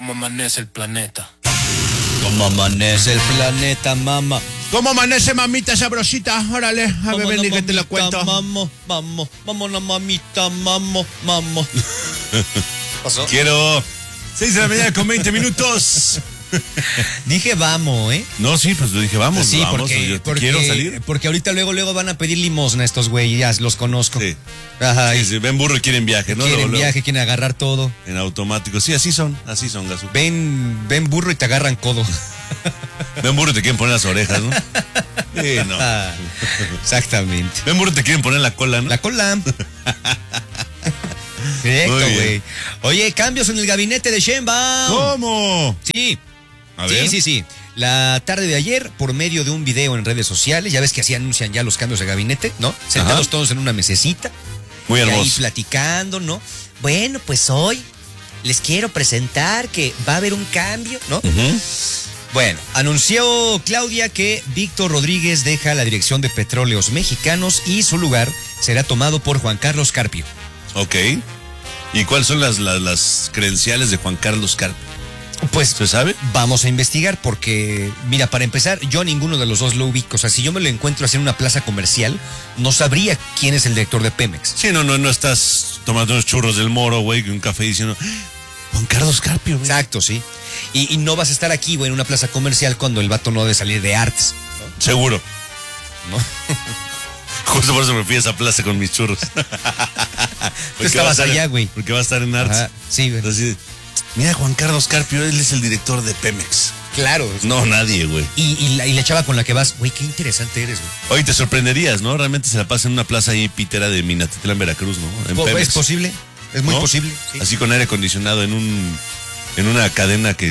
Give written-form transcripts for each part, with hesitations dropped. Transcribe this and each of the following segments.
¿Cómo amanece el planeta? ¿Cómo amanece el planeta, mamá? ¿Cómo amanece, mamita sabrosita? Órale, a ver, ven y que te lo cuento. Vamos, la mamita, vamos. ¿Pasó? Quiero 6 de la mañana con 20 minutos. Dije vamos, ¿eh? No, sí, pues yo dije vamos, Sí, vamos, porque quiero salir. Porque ahorita luego van a pedir limosna estos güeyes, ya los conozco. Sí. Ajá. Sí, ven burro y quieren viaje, ¿no? Quieren Luego, viaje, quieren agarrar todo. en automático. Sí, así son, Gasú. Ven burro y te agarran codo. Ven burro y te quieren poner las orejas, ¿no? Sí, no. Exactamente. Ven burro y te quieren poner la cola, ¿no? La cola. Directo, güey. Oye, cambios en el gabinete de Sheinbaum. ¿Cómo? Sí. A ver. Sí. La tarde de ayer, por medio de un video en redes sociales, ya ves que así anuncian ya los cambios de gabinete, ¿no? Sentados todos en una mesecita. Muy hermoso. Y ahí platicando, ¿no? Bueno, pues hoy les quiero presentar que va a haber un cambio, ¿no? Uh-huh. Bueno, anunció Claudia que Víctor Rodríguez deja la dirección de Petróleos Mexicanos y su lugar será tomado por Juan Carlos Carpio. Ok. ¿Y cuáles son las credenciales de Juan Carlos Carpio? Pues, ¿se sabe? Vamos a investigar porque, mira, para empezar, yo a ninguno de los dos lo ubico. O sea, si yo me lo encuentro así en una plaza comercial, no sabría quién es el director de Pemex. Sí, no estás tomando unos churros del Moro, güey, un café diciendo Juan Carlos Carpio, güey. Exacto, sí. Y no vas a estar aquí, güey, en una plaza comercial cuando el vato no debe salir de artes, ¿no? Seguro. ¿No? Justo por eso me fui a esa plaza con mis churros. Tú estabas allá, güey. Porque va a estar en artes. Ajá, sí, güey. Entonces, mira, Juan Carlos Carpio, él es el director de Pemex. Claro. No, nadie, güey. Y la chava con la que vas, güey, qué interesante eres, güey. Oye, te sorprenderías, ¿no? Realmente se la pasa en una plaza ahí pitera de Minatitlán, Veracruz, ¿no? En Pemex. Es posible, es muy posible. Sí. Así con aire acondicionado en una cadena que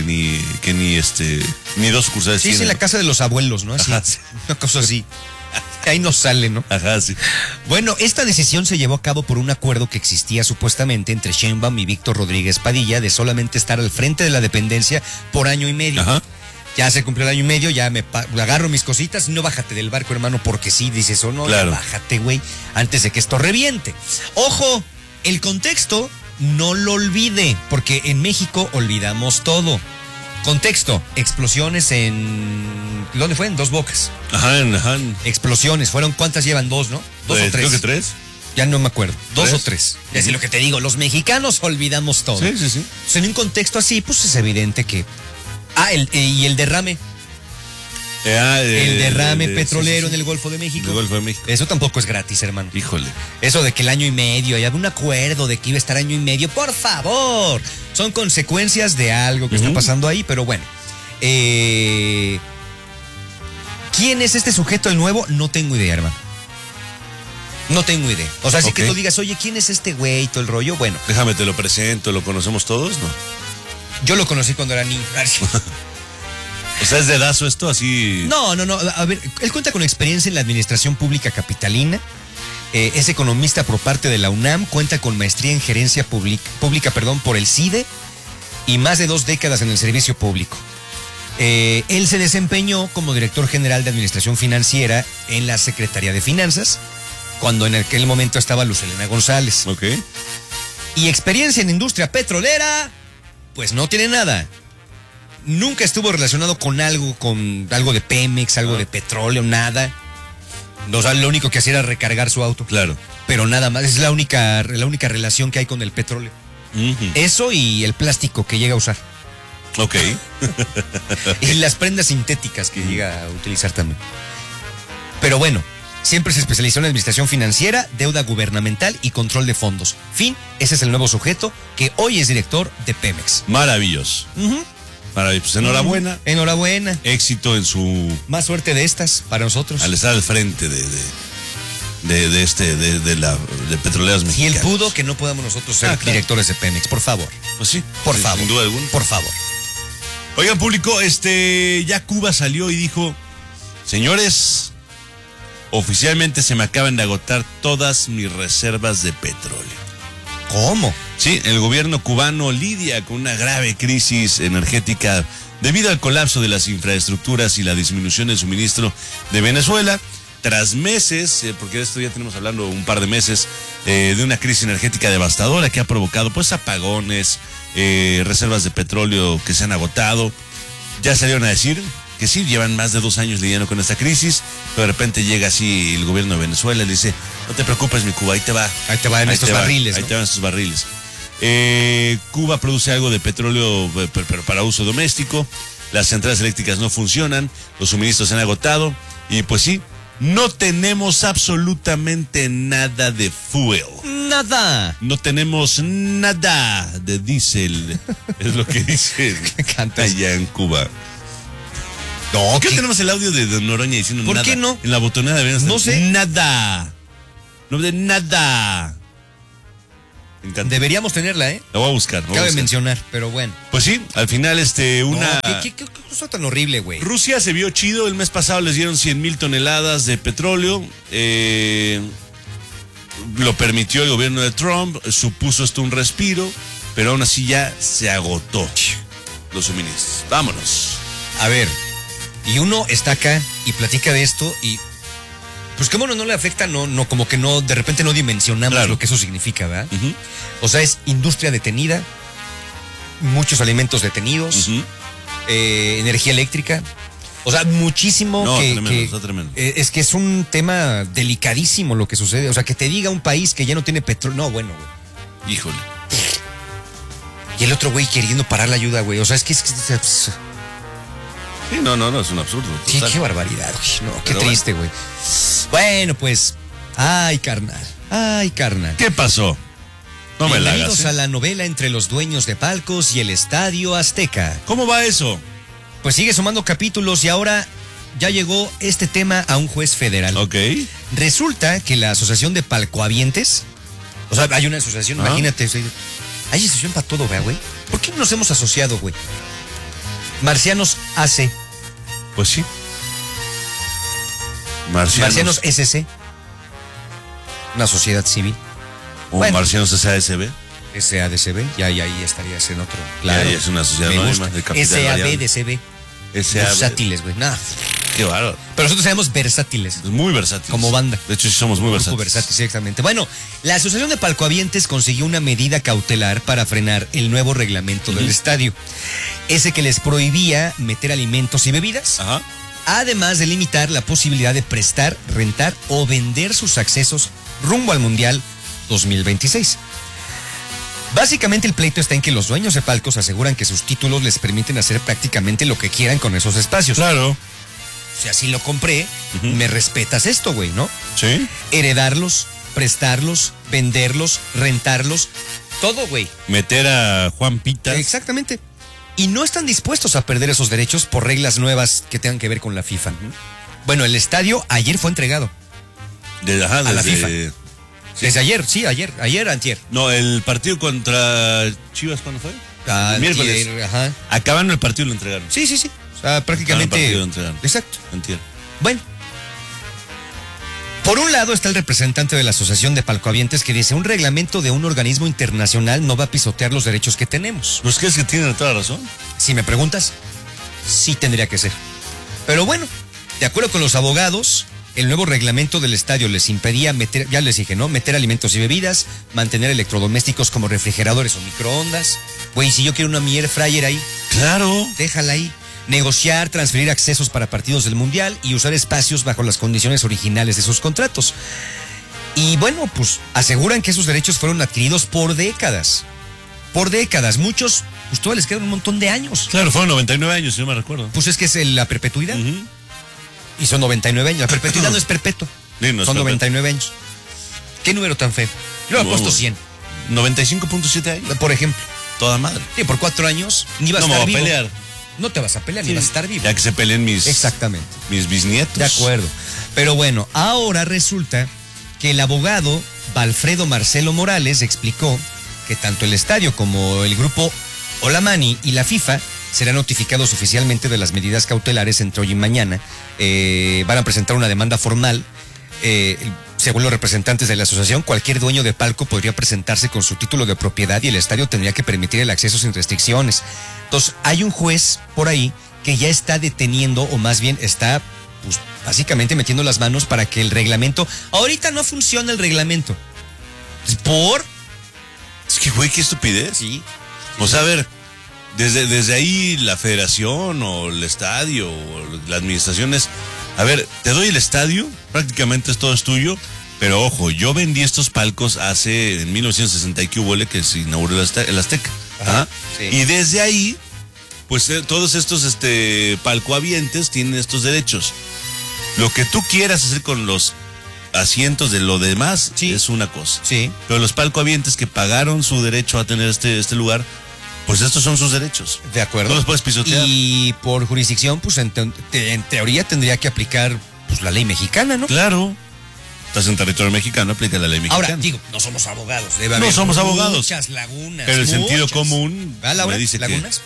ni dos sucursales tiene. Sí, en la casa de los abuelos, ¿no? Así, ajá, sí. Una cosa así. Ahí no sale, ¿no? Ajá, sí. Bueno, esta decisión se llevó a cabo por un acuerdo que existía supuestamente entre Sheinbaum y Víctor Rodríguez Padilla de solamente estar al frente de la dependencia por año y medio. Ajá. Ya se cumplió el año y medio, ya me agarro mis cositas, no bájate del barco, hermano, porque sí, dices, o no, claro. Bájate, güey, antes de que esto reviente. Ojo, el contexto no lo olvide, porque en México olvidamos todo. Contexto, explosiones en... ¿Dónde fue? En Dos Bocas. Ajá. Explosiones, ¿cuántas llevan? Dos, ¿no? ¿Dos o tres? Creo que 3. Ya no me acuerdo. ¿2 o 3? Uh-huh. Es lo que te digo, los mexicanos olvidamos todo. Sí. Entonces, en un contexto así, pues es evidente que... y el derrame. El derrame petrolero en el Golfo de México. El Golfo de México. Eso tampoco es gratis, hermano. Híjole. Eso de que el año y medio, hay algún acuerdo de que iba a estar año y medio, por favor. Son consecuencias de algo que está pasando ahí, pero bueno. ¿Quién es este sujeto, el nuevo? No tengo idea, hermano. No tengo idea. O sea, así que tú digas, oye, ¿quién es este güey? Todo el rollo, bueno. Déjame, te lo presento, ¿lo conocemos todos? No. Yo lo conocí cuando era niño. O sea, ¿es dedazo esto así? No. A ver, él cuenta con experiencia en la administración pública capitalina. Es economista por parte de la UNAM. Cuenta con maestría en gerencia pública por el CIDE. Y más de 2 décadas en el servicio público. Él se desempeñó como director general de Administración Financiera en la Secretaría de Finanzas, cuando en aquel momento estaba Luz Helena González. Ok. Y experiencia en industria petrolera, pues no tiene nada. Nunca estuvo relacionado con algo de Pemex, algo de petróleo, nada. O sea, lo único que hacía era recargar su auto. Claro. Pero nada más, es la única relación que hay con el petróleo. Uh-huh. Eso y el plástico que llega a usar. Ok. Y las prendas sintéticas que llega a utilizar también. Pero bueno, siempre se especializó en administración financiera, deuda gubernamental y control de fondos. Fin, ese es el nuevo sujeto que hoy es director de Pemex. Maravilloso. Maravilloso. Pues enhorabuena. Enhorabuena. Éxito en su... Más suerte de estas para nosotros. Al estar al frente de Petróleos Mexicanos. Y él pudo que no podamos nosotros ser directores de Pemex, por favor. Pues sí. Por favor. Sin duda alguna. Por favor. Oigan, público, ya Cuba salió y dijo, señores, oficialmente se me acaban de agotar todas mis reservas de petróleo. ¿Cómo? Sí, el gobierno cubano lidia con una grave crisis energética debido al colapso de las infraestructuras y la disminución del suministro de Venezuela. Tras meses, porque de esto ya tenemos hablando un par de meses, de una crisis energética devastadora que ha provocado pues apagones, reservas de petróleo que se han agotado. Ya salieron a decir que sí, llevan más de 2 años lidiando con esta crisis, pero de repente llega así el gobierno de Venezuela y le dice, no te preocupes, mi Cuba, ahí te va. Ahí te va en estos barriles, Ahí ¿no? te van estos barriles. Cuba produce algo de petróleo, pero para uso doméstico. Las centrales eléctricas no funcionan, los suministros se han agotado y pues sí, no tenemos absolutamente nada de fuel. Nada. No tenemos nada de diésel, es lo que dicen Cantas. allá en Cuba. No, ¿Por qué tenemos el audio de Noroña diciendo ¿Por nada? qué no? En la botonera deberían estar, No sé. Nada. No de nada. Me encanta. Deberíamos tenerla, ¿eh? La voy a buscar. la voy a Cabe buscar. mencionar, pero bueno. Pues sí, al final una... No, ¿qué cosa tan horrible, güey? Rusia se vio chido, el mes pasado les dieron 100,000 toneladas de petróleo, lo permitió el gobierno de Trump, supuso esto un respiro, pero aún así ya se agotó los suministros. Vámonos. A ver, y uno está acá y platica de esto y pues cómo no le afecta, no, como que no, de repente no dimensionamos Claro. lo que eso significa, ¿verdad? Ujú, O sea, es industria detenida, muchos alimentos detenidos, ujú. Energía eléctrica. O sea, muchísimo No, que, tremendo, que- está tremendo. es que es un tema delicadísimo lo que sucede. O sea, que te diga un país que ya no tiene petróleo. No, bueno, güey. Híjole. Y el otro güey queriendo parar la ayuda, güey. O sea, es que Sí, no, es un absurdo. sí, total. qué barbaridad, güey. No, qué Pero triste, güey. Bueno, pues. Ay, carnal. Ay, carnal. ¿Qué pasó? No me la Bienvenidos hagas. a la novela entre los dueños de palcos y el Estadio Azteca. ¿Cómo va eso? Pues sigue sumando capítulos y ahora ya llegó este tema a un juez federal. Ok. Resulta que la Asociación de Palcohabientes, o sea, hay una asociación, Ah. imagínate, o sea, hay asociación para todo, ¿verdad, güey? ¿Por qué no nos hemos asociado, güey? Marcianos AC, Pues sí. Marcianos. Marcianos SC, una sociedad civil, O bueno. Marcianos SASB. SADCB, y ahí estarías en otro. Ya, ya es una sociedad me anónima gusta. de capital variable. SABDCB, SAB. versátiles, güey, nada. Qué bárbaro. Pero nosotros seamos versátiles. Es muy versátil. Como banda. De hecho, sí somos muy Grupo versátiles. versátil, sí, exactamente. Bueno, la Asociación de Palcohabientes consiguió una medida cautelar para frenar el nuevo reglamento del estadio. Ese que les prohibía meter alimentos y bebidas, Ajá. además de limitar la posibilidad de prestar, rentar o vender sus accesos rumbo al Mundial 2026. Básicamente el pleito está en que los dueños de palcos aseguran que sus títulos les permiten hacer prácticamente lo que quieran con esos espacios. Claro. Si así lo compré, me respetas esto, güey, ¿no? Sí. Heredarlos, prestarlos, venderlos, rentarlos, todo, güey. Meter a Juan Pitas. Exactamente. Y no están dispuestos a perder esos derechos por reglas nuevas que tengan que ver con la FIFA. Bueno, el estadio ayer fue entregado. Ajá, a la FIFA. Sí. Desde ayer, sí, ayer, antier. No, el partido contra Chivas, ¿cuándo fue? Antier, Miércoles. ajá. Acabando el partido lo entregaron. Sí. O sea, prácticamente. Acabando el partido lo entregaron. Exacto. Antier. Bueno. Por un lado está el representante de la Asociación de Palcohabientes que dice, un reglamento de un organismo internacional no va a pisotear los derechos que tenemos. Pues que es que tienen toda razón. Si me preguntas, sí tendría que ser. Pero bueno, de acuerdo con los abogados, el nuevo reglamento del estadio les impedía meter, ya les dije, ¿no? Meter alimentos y bebidas, mantener electrodomésticos como refrigeradores o microondas. Güey, si yo quiero una mi air fryer ahí, Claro. déjala ahí. Negociar, transferir accesos para partidos del Mundial y usar espacios bajo las condiciones originales de sus contratos. Y bueno, pues aseguran que esos derechos fueron adquiridos por décadas. Por décadas. Muchos, pues todavía les quedan un montón de años. Claro, fueron 99 años, si no me recuerdo. Pues es que es la perpetuidad. Ujú. Y son 99 años. La perpetuidad no es perpetua. Sí, no es son perpetua. 99 años. ¿Qué número tan feo? Yo le No, apuesto 100, 95.7 años. por ejemplo. Toda madre. Sí, por 4 años ni vas No a me estar voy a vivo. pelear. No te vas a pelear, ni vas a estar vivo. Ya que se peleen mis Exactamente. bisnietos. De acuerdo. Pero bueno, ahora resulta que el abogado Valfredo Marcelo Morales explicó que tanto el estadio como el grupo Olamani y la FIFA serán notificados oficialmente de las medidas cautelares entre hoy y mañana. Van a presentar una demanda formal. Según los representantes de la asociación, cualquier dueño de palco podría presentarse con su título de propiedad y el estadio tendría que permitir el acceso sin restricciones. Entonces, hay un juez por ahí que ya está deteniendo, o más bien está, pues, básicamente metiendo las manos para que el reglamento... Ahorita no funciona el reglamento. ¿Por? Es que, güey, qué estupidez. Sí. O sea, a ver, desde ahí la federación o el estadio o la administración es, a ver, te doy el estadio, prácticamente todo es tuyo, pero ojo, yo vendí estos palcos en 1960 y que hubo que se inauguró el Azteca. Ajá, sí. Y desde ahí, pues todos estos palcohabientes tienen estos derechos. Lo que tú quieras hacer con los asientos de lo demás es una cosa. Sí. Pero los palcohabientes que pagaron su derecho a tener este lugar, pues estos son sus derechos. De acuerdo. No los puedes pisotear. Y por jurisdicción, pues en teoría tendría que aplicar pues la ley mexicana, ¿no? Claro. Estás en territorio mexicano, aplica la ley mexicana. Ahora, digo, no somos abogados. No somos abogados. Muchas lagunas. Pero el sentido común Laura, me dice ¿lagunas?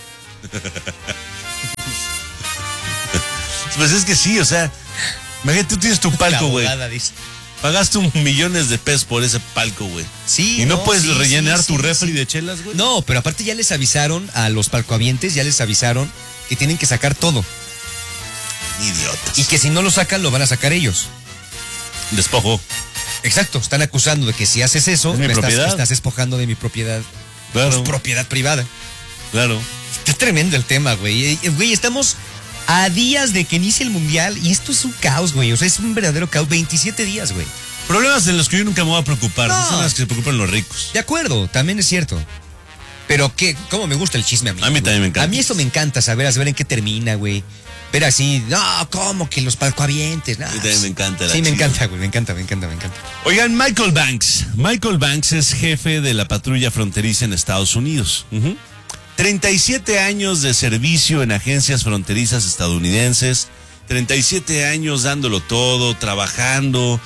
Pues es que sí, o sea, imagínate, tú tienes tu palco, güey. Pagaste millones de pesos por ese palco, güey. Sí. Y no puedes rellenar tu refri de chelas, güey. No, pero aparte ya les avisaron a los palcohabientes, ya les avisaron que tienen que sacar todo. Idiotas. Y que si no lo sacan, lo van a sacar ellos. Despojo. Exacto, están acusando de que si haces eso, me estás despojando de mi propiedad. Claro. Pues, propiedad privada. Claro. Está tremendo el tema, güey. Güey, estamos a días de que inicie el mundial y esto es un caos, güey. O sea, es un verdadero caos. 27 días, güey. Problemas de los que yo nunca me voy a preocupar. No. Son las que se preocupan los ricos. De acuerdo, también es cierto. Pero cómo me gusta el chisme a mí. A mí también me encanta. A mí esto me encanta, saber en qué termina, güey. Ver así, no, ¿cómo que los palcohabientes? No, a mí también me encanta. Sí, me encanta, güey, me encanta. Oigan, Michael Banks. Michael Banks es jefe de la patrulla fronteriza en Estados Unidos. 37 años de servicio en agencias fronterizas estadounidenses. 37 años dándolo todo, trabajando,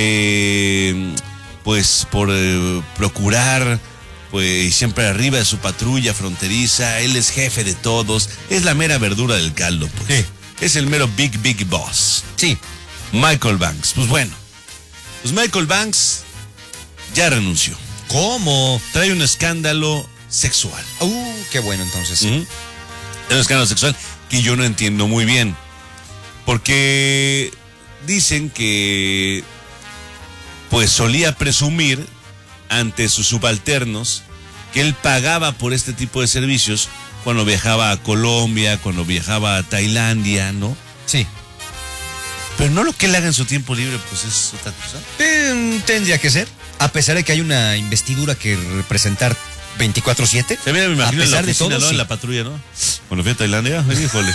pues por procurar, pues siempre arriba de su patrulla fronteriza. Él es jefe de todos, es la mera verdura del caldo, pues. Sí. Es el mero big boss. Sí. Michael Banks, pues bueno, pues Michael Banks ya renunció. ¿Cómo? Trae un escándalo sexual. Qué bueno entonces. Es un escándalo sexual que yo no entiendo muy bien. Porque dicen que pues solía presumir ante sus subalternos que él pagaba por este tipo de servicios cuando viajaba a Colombia, cuando viajaba a Tailandia, ¿no? Sí. Pero no lo que él haga en su tiempo libre, pues es otra cosa. Tendría que ser. A pesar de que hay una investidura que representar 24/7. Se mira, me imagino a pesar en la oficina, de todo, ¿no? sí. En la patrulla, ¿no? Cuando fui a Tailandia, híjole.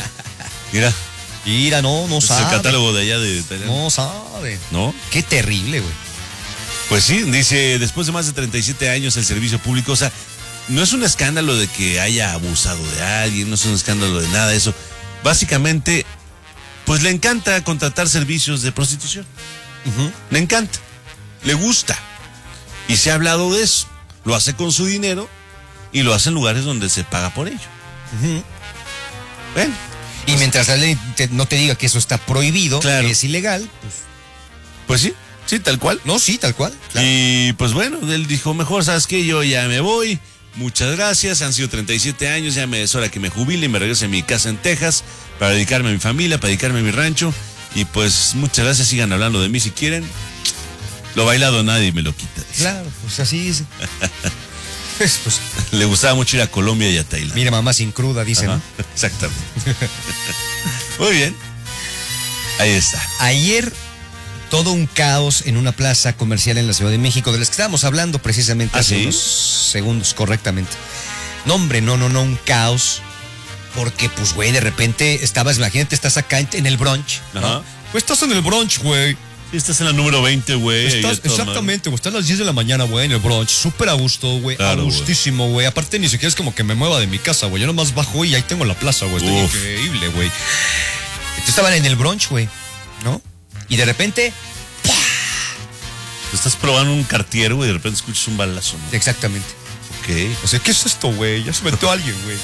Mira, no es sabe. el catálogo de allá de Tailandia. No sabe. ¿No? Qué terrible, güey. Pues sí, dice, después de más de 37 años el servicio público, o sea, no es un escándalo de que haya abusado de alguien, no es un escándalo de nada de eso. Básicamente, pues le encanta contratar servicios de prostitución. Le encanta, le gusta. Y se ha hablado de eso. Lo hace con su dinero y lo hace en lugares donde se paga por ello. Bueno. Y mientras la ley no te diga que eso está prohibido, claro, que es ilegal, pues sí, tal cual. No, sí, tal cual. Claro. Y pues bueno, él dijo, mejor, ¿sabes qué? Yo ya me voy. Muchas gracias, han sido 37 años, ya es hora que me jubile y me regrese a mi casa en Texas para dedicarme a mi familia, para dedicarme a mi rancho. Y pues muchas gracias, sigan hablando de mí si quieren. Lo bailado nadie me lo quita. Dice. Claro, pues así es. Pues, le gustaba mucho ir a Colombia y a Tailandia. Mira, mamá sin cruda, dicen. ¿No? Exactamente. Muy bien. Ahí está. Ayer, todo un caos en una plaza comercial en la Ciudad de México, de las que estábamos hablando precisamente hace unos segundos, correctamente. No, hombre, no, un caos. Porque, pues, güey, de repente imagínate, estás acá en el brunch. ¿No? Pues estás en el brunch, güey. Estás en la número 20, güey. Exactamente, güey. Estás a las 10 de la mañana, güey, en el brunch. Súper a gusto, güey. Claro, a gustísimo, güey. Aparte, ni siquiera es como que me mueva de mi casa, güey. Yo nomás bajo y ahí tengo la plaza, güey. Está increíble, güey. Entonces estaban en el brunch, güey, ¿no? Y de repente... ¡pah! Estás probando un Cartier, güey, y de repente escuchas un balazo, ¿no? Exactamente. Ok. O sea, ¿qué es esto, güey? Ya se metió alguien, güey.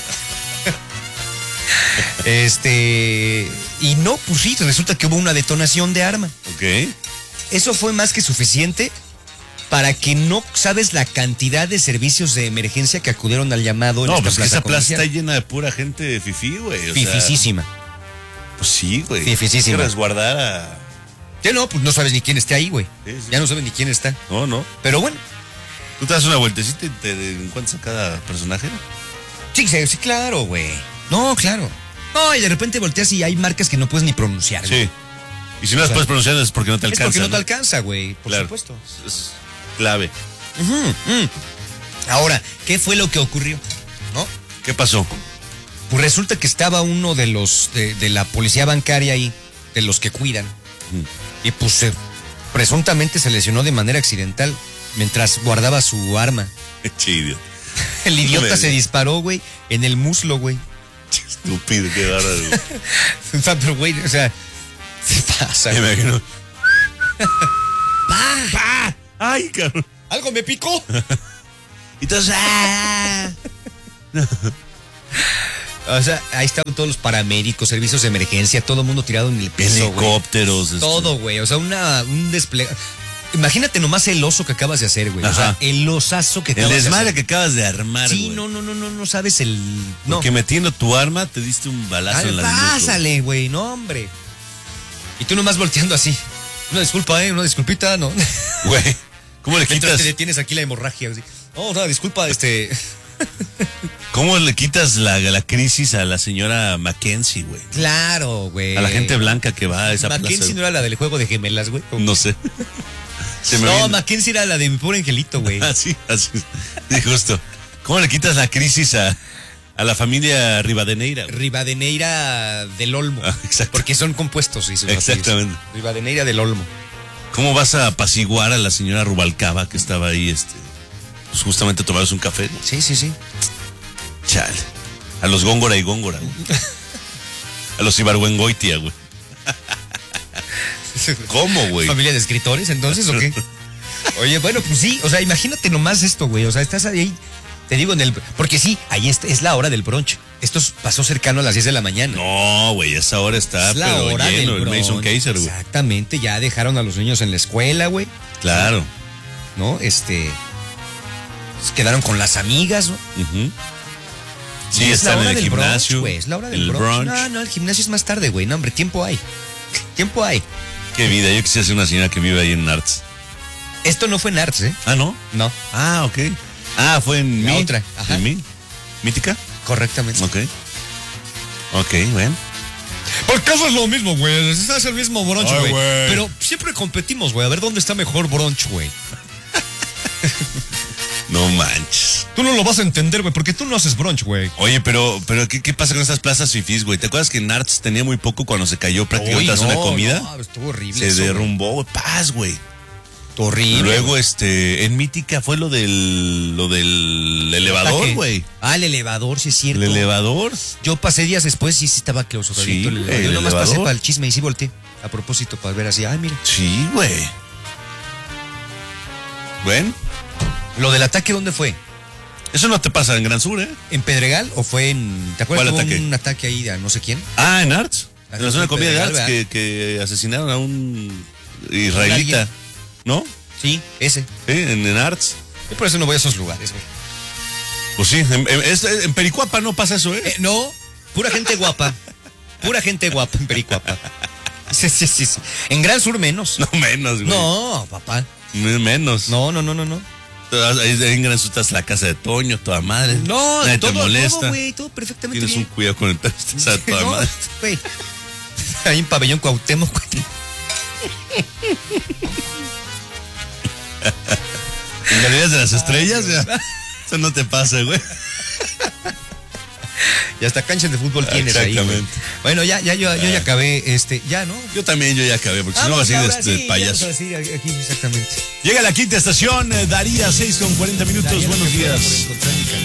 Y no, pues sí, resulta que hubo una detonación de arma. Ok. Eso fue más que suficiente para que no sabes la cantidad de servicios de emergencia que acudieron al llamado en esta plaza esa plaza comercial. está llena de pura gente fifí, güey. Fifisísima. Pues sí, güey. Fifisísima. Hay que resguardar a... Ya no, pues no sabes ni quién esté ahí, güey. Sí. Ya no sabes ni quién está. No. Pero bueno, ¿Tú te das una vueltecita y te encuentras a cada personaje? Sí, sí, sí, claro, güey. No, claro. No, y de repente volteas y hay marcas que no puedes ni pronunciar, güey. Sí. Y si no las puedes pronunciar es porque no te alcanza. Es porque no te alcanza, güey, por Claro. supuesto. Es clave. Ahora, ¿qué fue lo que ocurrió? ¿No? ¿Qué pasó? Pues resulta que estaba uno de los de la policía bancaria ahí, de los que cuidan, y pues presuntamente se lesionó de manera accidental mientras guardaba su arma. Chido. El idiota me se disparó, güey, en el muslo, güey. Estúpido, qué bárbaro. O sea, pero, güey, o sea, se pasa, Me güey. imagino. ¡Pa! ¡Ay, cabrón! ¡Algo me picó! Y entonces, O sea, ahí estaban todos los paramédicos, servicios de emergencia, todo el mundo tirado en el piso, güey. helicópteros. Todo, güey. O sea, un despliegue. Imagínate nomás el oso que acabas de hacer, güey. O sea, Ajá. el osazo que El acabas de desmadre hacer. que acabas de armar, Sí, güey. no sabes el. No. Porque metiendo tu arma te diste un balazo en la nuca. Pásale, güey, no, hombre. Y tú nomás volteando así. Una disculpa, una disculpita, no. Güey, ¿cómo le Mientras quitas? te detienes aquí la hemorragia. Así. No, no, disculpa, ¿Cómo le quitas la crisis a la señora Mackenzie, güey? Claro, güey. A la gente blanca que va a esa Mackenzie plaza. no era la del juego de gemelas, güey. No sé. Se me No, viene- Mackenzie era la de mi pobre angelito, güey. Así. Sí, justo. ¿Cómo le quitas la crisis a la familia Rivadeneira, güey? Rivadeneira del Olmo. Ah, exacto. Porque son compuestos. Y Exactamente. Rivadeneira del Olmo. ¿Cómo vas a apaciguar a la señora Rubalcaba que estaba ahí, pues justamente a tomarse un café, ¿no? Sí. Chale. A los Góngora y Góngora, güey. A los Ibargüengoitia, güey. ¿Cómo, güey? ¿Familia de escritores entonces o qué? Oye, bueno, pues sí, o sea, imagínate nomás esto, güey. O sea, estás ahí, te digo, porque sí, ahí es la hora del brunch. Esto pasó cercano a las 10 de la mañana. No, güey, esa hora está, Es la pero hora lleno, del el brunch. Mason Kaiser, güey. Exactamente, ya dejaron a los niños en la escuela, güey. Claro. ¿No? Pues quedaron con las amigas, ¿no? Ujú. Sí, Y es la están hora en el del brunch, gimnasio. güey. Es la hora del el brunch. No, el gimnasio es más tarde, güey. No, hombre, tiempo hay. Tiempo hay. Qué vida, yo quisiera ser una señora que vive ahí en Arts. Esto no fue en Arts, ¿eh? Ah, ¿no? No, Ah, ok. Ah, fue en La mí. otra, ajá. ¿En mí? ¿Mítica? correctamente. Ok. Ok, bueno. Porque eso es lo mismo, güey. Es el mismo brunch, Ay, güey. güey. Pero siempre competimos, güey. A ver dónde está mejor brunch, güey. No manches. Tú no lo vas a entender, güey, porque tú no haces brunch, güey. Oye, pero ¿qué pasa con estas plazas fifís, güey? ¿Te acuerdas que en Arts tenía muy poco cuando se cayó prácticamente la zona de comida? No, estuvo horrible. Se eso, derrumbó, güey. Paz, güey. güey. Horrible. Luego, en Mítica fue lo del elevador, Ataque. güey. Ah, el elevador, sí es cierto. El elevador. Yo pasé días después y sí estaba clausuradito Sí, el elevador. el Yo nomás pasé elevador. para el chisme y sí volteé. A propósito, para ver así. Ay, mira. Sí, güey. Bueno, ¿Lo del ataque dónde fue? eso no te pasa en Gran Sur, ¿eh? ¿En Pedregal o fue en... ¿Te acuerdas ¿Cuál que hubo ataque? un ataque ahí a no sé quién? Ah, en Arts. En la zona de comida de Pedregal, Arts ¿verdad? que asesinaron a un israelita. alguien. ¿No? Sí, ese. Sí, en Arts. Yo por eso no voy a esos lugares, güey. Pues sí, en Pericuapa no pasa eso, ¿eh? No, pura gente guapa. Pura gente guapa en Pericuapa. Sí. En Gran Sur menos. No menos, güey. No, papá. Menos. No. Ahí en Gran Sur estás la casa de Toño, toda madre. No, nadie todo, te molesta. todo, güey, todo perfectamente Tienes un bien. cuidado con el perro, estás a toda No, madre. güey. Ahí en Pabellón Cuauhtémoc, güey. En Galerías de las Estrellas, ya. Eso no te pasa, güey. Y hasta canchas de fútbol tienes ahí, güey. Exactamente. Bueno, yo ya acabé, ya, ¿no? Yo también, yo ya acabé, porque si no va a Vamos ser ahora, de sí, payaso. vamos a decir aquí exactamente. Llega la quinta estación, Daría 6:40 minutos. Daría, Buenos gracias días. por encontrar mi camino.